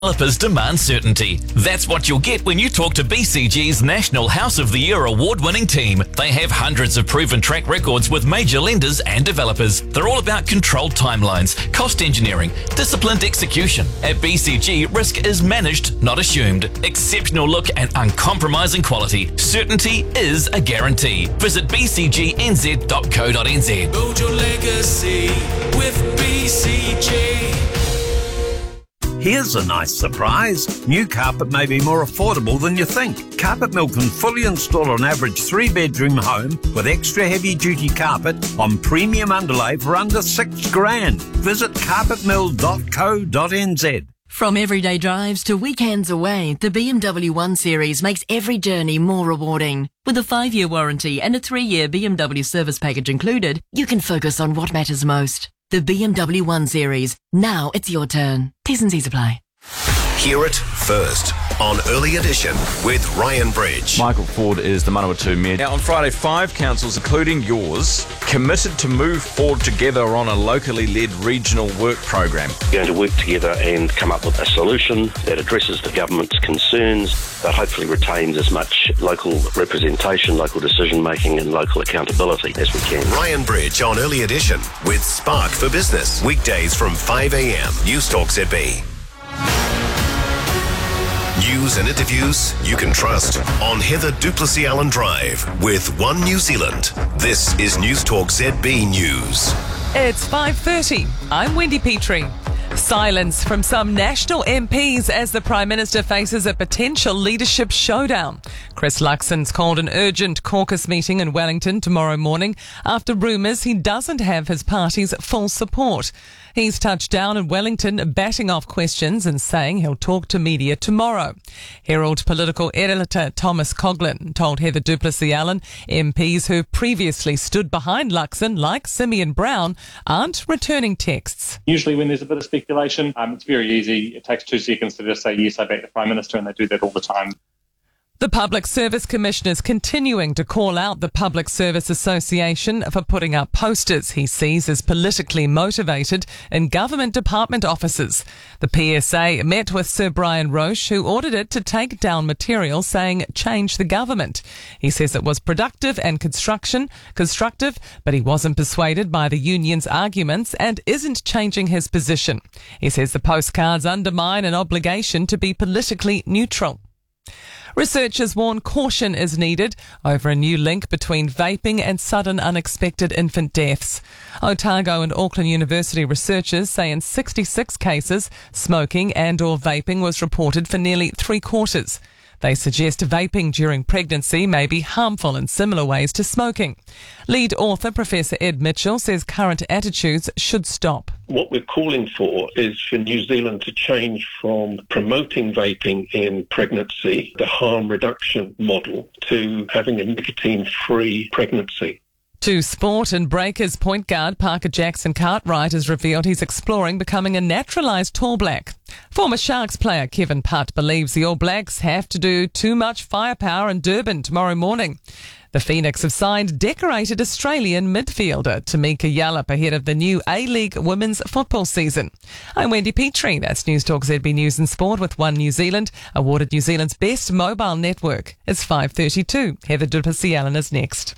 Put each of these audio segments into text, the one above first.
Developers demand certainty. That's what you'll get when you talk to BCG's National House of the Year award-winning team. They have hundreds of proven track records with major lenders and developers. They're all about controlled timelines, cost engineering, disciplined execution. At BCG, risk is managed, not assumed. Exceptional look and uncompromising quality. Certainty is a guarantee. Visit bcgnz.co.nz. Build your legacy with BCG. Here's a nice surprise. New carpet may be more affordable than you think. Carpet Mill can fully install an average 3-bedroom home with extra heavy-duty carpet on premium underlay for under $6,000. Visit carpetmill.co.nz. From everyday drives to weekends away, the BMW 1 Series makes every journey more rewarding. With a 5-year warranty and a 3-year BMW service package included, you can focus on what matters most. The BMW 1 Series. Now it's your turn. T's and C's apply. Hear it first on Early Edition with Ryan Bridge. Michael Ford is the Manawatu Mayor. Now, on Friday, 5 councils, including yours, committed to move forward together on a locally led regional work program. We're going to work together and come up with a solution that addresses the government's concerns, but hopefully retains as much local representation, local decision-making and local accountability as we can. Ryan Bridge on Early Edition with Spark for Business. Weekdays from 5 a.m. News Talk ZB. News and interviews you can trust on Heather Duplessis Allen Drive with One New Zealand. This is News Talk ZB News. It's 5:30. I'm Wendy Petrie. Silence from some national MPs as the Prime Minister faces a potential leadership showdown. Chris Luxon's called an urgent caucus meeting in Wellington tomorrow morning after rumours he doesn't have his party's full support. He's touched down in Wellington, batting off questions and saying he'll talk to media tomorrow. Herald political editor Thomas Coughlin told Heather Duplessis Allen MPs who previously stood behind Luxon, like Simeon Brown, aren't returning texts. Usually when there's a bit of speculation, it's very easy. It takes 2 seconds to just say, yes, I back the Prime Minister, and they do that all the time. The Public Service Commissioner is continuing to call out the Public Service Association for putting up posters he sees as politically motivated in government department offices. The PSA met with Sir Brian Roche, who ordered it to take down material saying change the government. He says it was productive and constructive, but he wasn't persuaded by the union's arguments and isn't changing his position. He says the postcards undermine an obligation to be politically neutral. Researchers warn caution is needed over a new link between vaping and sudden unexpected infant deaths. Otago and Auckland University researchers say in 66 cases, smoking and or vaping was reported for nearly 3/4. They suggest vaping during pregnancy may be harmful in similar ways to smoking. Lead author Professor Ed Mitchell says current attitudes should stop. What we're calling for is for New Zealand to change from promoting vaping in pregnancy, the harm reduction model, to having a nicotine-free pregnancy. To sport, and Breakers point guard Parker Jackson Cartwright has revealed he's exploring becoming a naturalised tall black. Former Sharks player Kevin Putt believes the All Blacks have to do too much firepower in Durban tomorrow morning. The Phoenix have signed decorated Australian midfielder Tamika Yallop ahead of the new A-League women's football season. I'm Wendy Petrie. That's News Talk ZB News and Sport with One New Zealand, awarded New Zealand's best mobile network. It's 5:32. Heather Duplessis Allen is next.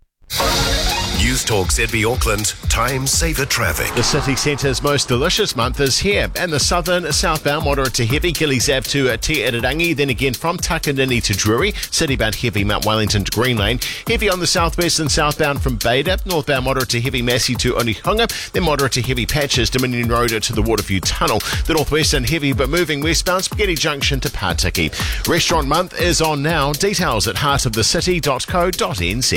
News Talk ZB Auckland, time saver traffic. The city centre's most delicious month is here, and the southern southbound moderate to heavy Gillies Ave to Te Irirangi, then again from Takandini to Drury, citybound heavy Mount Wellington to Green Lane, heavy on the southwest and southbound from Beda, northbound moderate to heavy Massey to Onehunga, then moderate to heavy patches Dominion Road to the Waterview Tunnel, the northwestern heavy but moving westbound Spaghetti Junction to Patiki. Restaurant month is on now. Details at heartofthecity.co.nz.